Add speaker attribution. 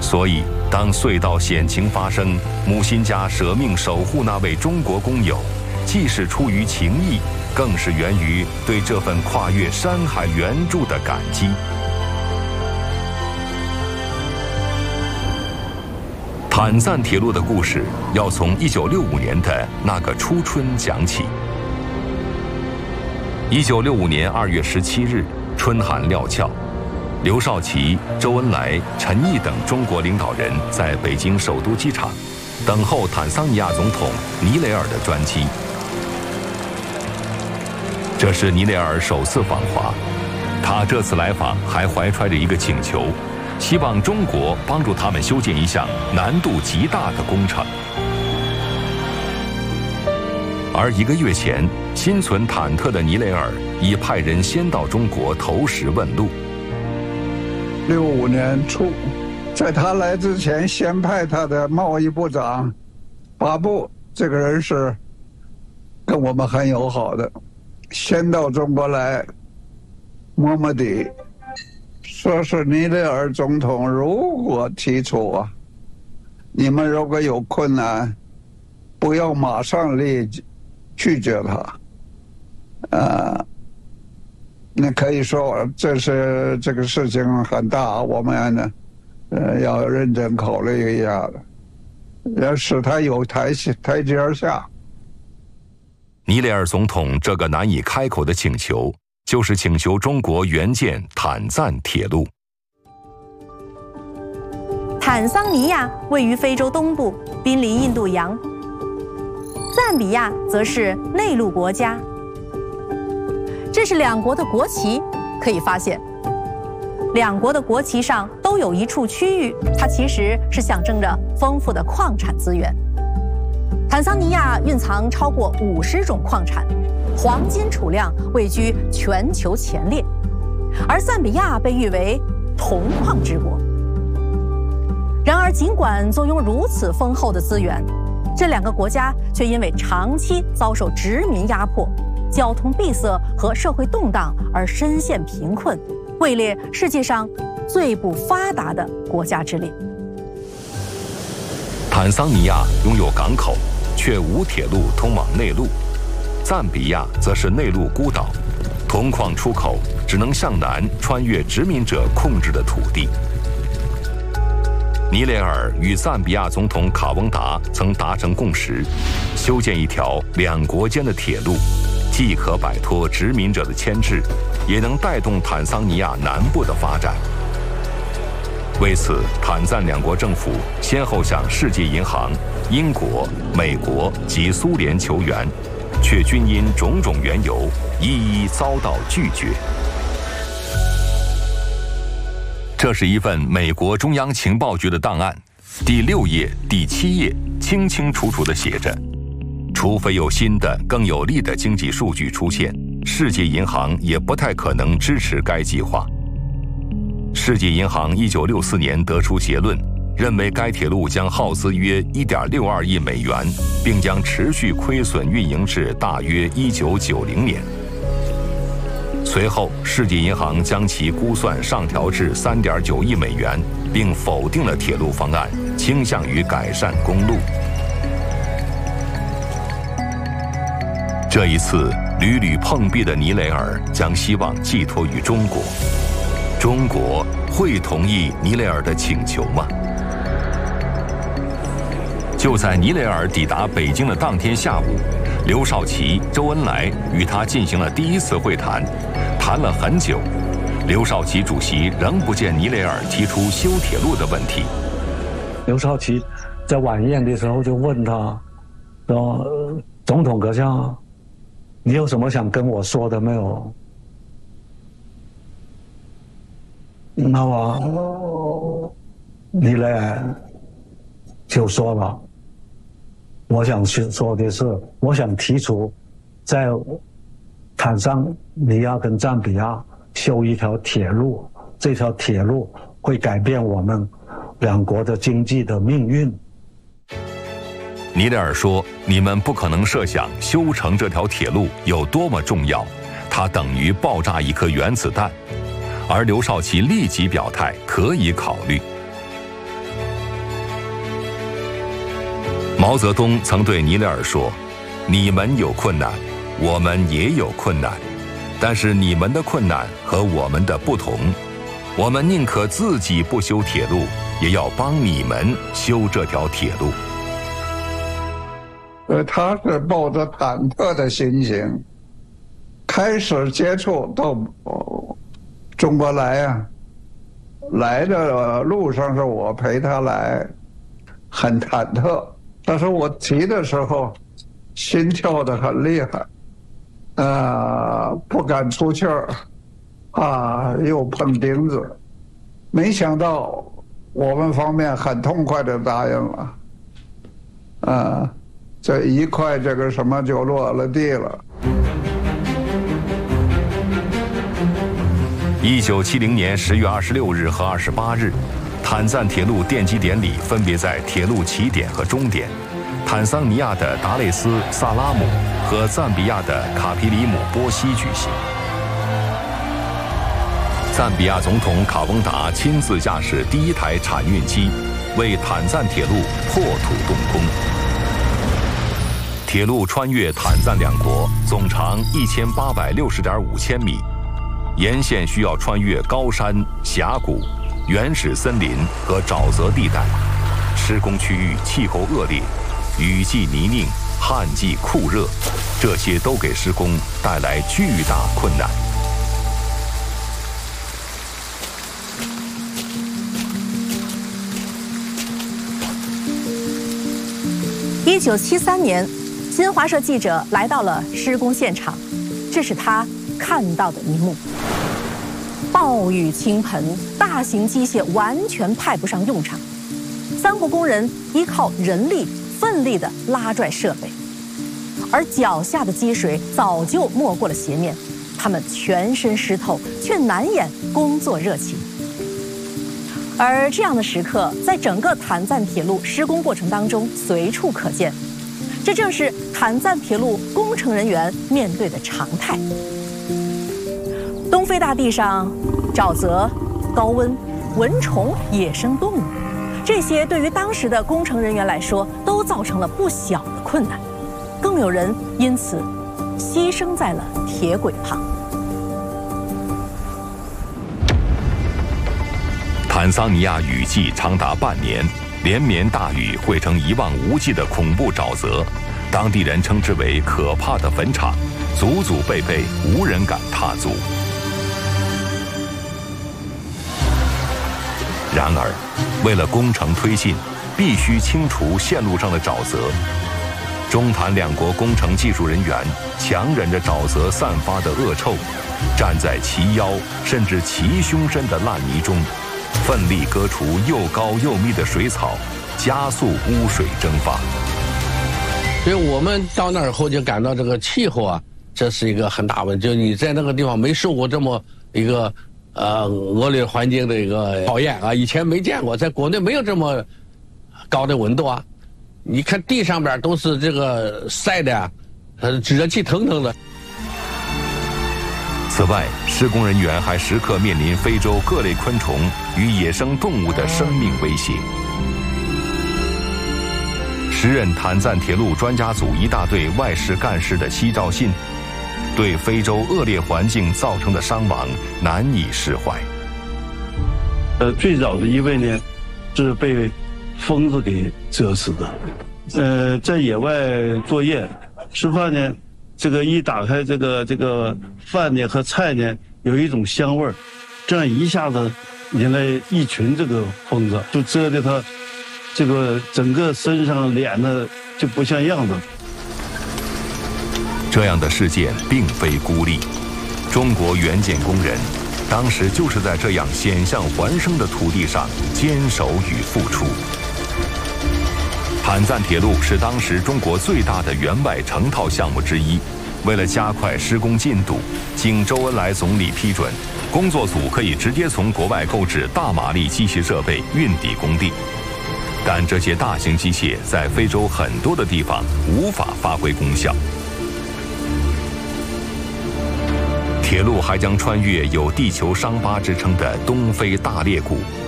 Speaker 1: 所以，当隧道险情发生，木辛加舍命守护那位中国工友，既是出于情义，更是源于对这份跨越山海援助的感激。坦赞铁路的故事要从1965年的那个初春讲起。1965年2月17日，春寒料峭，刘少奇、周恩来、陈毅等中国领导人在北京首都机场等候坦桑尼亚总统尼雷尔的专机。这是尼雷尔首次访华，他这次来访还怀揣着一个请求，希望中国帮助他们修建一项难度极大的工程。而1个月前，心存忐忑的尼雷尔已派人先到中国投石问路。
Speaker 2: 65年初，在他来之前，先派他的贸易部长巴布，这个人是跟我们很友好的，先到中国来摸摸底，说是尼雷尔总统如果提出你们如果有困难，不要马上立即拒绝他。那可以说这个事情很大，我们呢要认真考虑一下的，要使他有台阶下。
Speaker 1: 尼雷尔总统这个难以开口的请求，就是请求中国援建坦赞铁路。
Speaker 3: 坦桑尼亚位于非洲东部，濒临印度洋；赞比亚则是内陆国家。这是两国的国旗，可以发现，两国的国旗上都有一处区域，它其实是象征着丰富的矿产资源。坦桑尼亚蕴藏超过50种矿产，黄金储量位居全球前列，而赞比亚被誉为铜矿之国。然而，尽管坐拥如此丰厚的资源，这两个国家却因为长期遭受殖民压迫、交通闭塞和社会动荡而深陷贫困，位列世界上最不发达的国家之列。
Speaker 1: 坦桑尼亚拥有港口，却无铁路通往内陆；赞比亚则是内陆孤岛，铜矿出口只能向南穿越殖民者控制的土地。尼雷尔与赞比亚总统卡翁达曾达成共识，修建一条两国间的铁路，既可摆脱殖民者的牵制，也能带动坦桑尼亚南部的发展。为此，坦赞两国政府先后向世界银行、英国、美国及苏联求援，却均因种种缘由一一遭到拒绝。这是一份美国中央情报局的档案，第6页、第7页清清楚楚地写着：除非有新的、更有利的经济数据出现，世界银行也不太可能支持该计划。世界银行1964年得出结论，认为该铁路将耗资约1.62亿美元，并将持续亏损运营至大约1990年。随后，世界银行将其估算上调至3.9亿美元，并否定了铁路方案，倾向于改善公路。这一次屡屡碰壁的尼雷尔将希望寄托于中国，中国会同意尼雷尔的请求吗？就在尼雷尔抵达北京的当天下午，刘少奇、周恩来与他进行了第一次会谈，谈了很久。刘少奇主席仍不见尼雷尔提出修铁路的问题。
Speaker 4: 刘少奇在晚宴的时候就问他说：“总统阁下，你有什么想跟我说的没有？”那么尼雷尔就说了：“我想说的是，我想提出在坦桑尼亚跟赞比亚修一条铁路，这条铁路会改变我们两国的经济的命运。”
Speaker 1: 尼雷尔说：“你们不可能设想修成这条铁路有多么重要，它等于爆炸一颗原子弹。”而刘少奇立即表态可以考虑。 毛泽东曾对尼勒尔说：“你们有困难，我们也有困难，但是你们的困难和我们的不同，我们宁可自己不修铁路，也要帮你们修这条铁路。”
Speaker 2: 他是抱着忐忑的心情开始接触到中国来啊，来的路上是我陪他来，很忐忑。但是我提的时候，心跳得很厉害，不敢出气儿，又碰钉子。没想到我们方面很痛快地答应了，这一块这个什么就落了地了。
Speaker 1: 1970年10月26日和28日，坦赞铁路奠基典礼分别在铁路起点和终点坦桑尼亚的达累斯萨拉姆和赞比亚的卡皮里姆波西举行。赞比亚总统卡翁达亲自驾驶第一台产运机，为坦赞铁路破土动工。铁路穿越坦赞两国，总长1860.5千米。沿线需要穿越高山、峡谷、原始森林和沼泽地带，施工区域气候恶劣，雨季泥泞，旱季酷热，这些都给施工带来巨大困难。
Speaker 3: 1973年，新华社记者来到了施工现场，这是他看到的一幕。暴雨倾盆，大型机械完全派不上用场，3户工人依靠人力奋力地拉拽设备，而脚下的积水早就没过了鞋面，他们全身湿透，却难掩工作热情。而这样的时刻，在整个坦赞铁路施工过程当中随处可见，这正是坦赞铁路工程人员面对的常态。东非大地上，沼泽、高温、蚊虫、野生动物，这些对于当时的工程人员来说，都造成了不小的困难。更有人因此牺牲在了铁轨旁。
Speaker 1: 坦桑尼亚雨季长达半年，连绵大雨汇成一望无际的恐怖沼泽，当地人称之为可怕的坟场，祖祖辈辈无人敢踏足。然而，为了工程推进，必须清除线路上的沼泽。中坦两国工程技术人员强忍着沼泽散发的恶臭，站在齐腰甚至齐胸深的烂泥中，奋力割除又高又密的水草，加速污水蒸发。
Speaker 5: 所以我们到那儿后就感到这个气候啊，这是一个很大问题。就你在那个地方没受过这么一个恶劣环境的一个考验啊，以前没见过，在国内没有这么高的温度啊。你看地上边都是这个晒的啊，热气腾腾的。
Speaker 1: 此外，施工人员还时刻面临非洲各类昆虫与野生动物的生命威胁。时任坦赞铁路专家组一大队外事干事的西兆信，对非洲恶劣环境造成的伤亡难以释怀。
Speaker 6: 最早的一位呢，是被疯子给蛰死的。在野外作业吃饭呢，这个一打开这个饭呢和菜呢，有一种香味儿，这样一下子引来一群这个疯子，就蛰得他这个整个身上脸呢就不像样子。
Speaker 1: 这样的事件并非孤立，中国援建工人当时就是在这样险象环生的土地上坚守与付出。坦赞铁路是当时中国最大的援外成套项目之一。为了加快施工进度，经周恩来总理批准，工作组可以直接从国外购置大马力机械设备运抵工地。但这些大型机械在非洲很多的地方无法发挥功效。铁路还将穿越有地球伤疤之称的东非大裂谷，